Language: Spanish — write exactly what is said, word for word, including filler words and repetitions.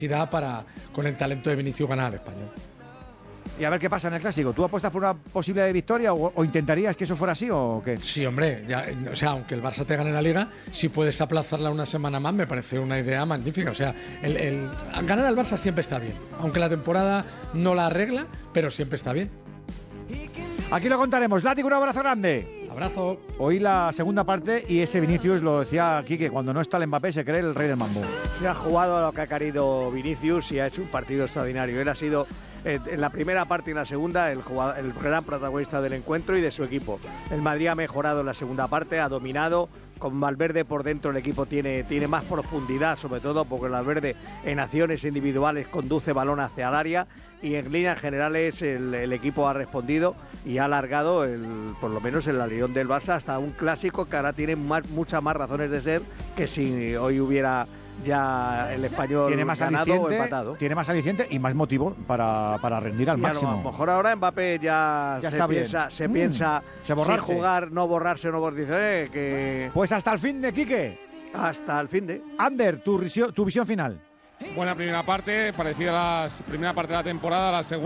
para, con el talento de Vinicius, ganar al Español. Y a ver qué pasa en el Clásico. ¿Tú apuestas por una posible de victoria o, o intentarías que eso fuera así o qué? Sí, hombre, ya, o sea, aunque el Barça te gane la Liga, si puedes aplazarla una semana más, me parece una idea magnífica. O sea, el, el, ganar al Barça siempre está bien, aunque la temporada no la arregla, pero siempre está bien. Aquí lo contaremos. Látigo, un abrazo grande. Abrazo. Hoy la segunda parte y ese Vinicius, lo decía aquí, que cuando no está el Mbappé se cree el rey del mambo. Se ha jugado a lo que ha querido Vinicius y ha hecho un partido extraordinario. Él ha sido, eh, en la primera parte y en la segunda, el, jugador, el gran protagonista del encuentro y de su equipo. El Madrid ha mejorado en la segunda parte, ha dominado. Con Valverde por dentro el equipo tiene, tiene más profundidad, sobre todo porque Valverde en acciones individuales conduce balón hacia el área y en líneas generales el, el equipo ha respondido y ha alargado el, por lo menos el alión del Barça hasta un clásico que ahora tiene más, muchas más razones de ser que si hoy hubiera ya el español tiene más ganado o empatado. Tiene más aliciente y más motivo para, para rendir al y máximo. A lo mejor ahora Mbappé ya, ya se, está piensa, bien. se mm, piensa se borrarse. sin jugar, no borrarse, no borrarse. Eh, que... Pues hasta el fin de Quique. Hasta el fin de. Ander, tu, tu visión final. Buena primera parte, parecida a la primera parte de la temporada, la segunda.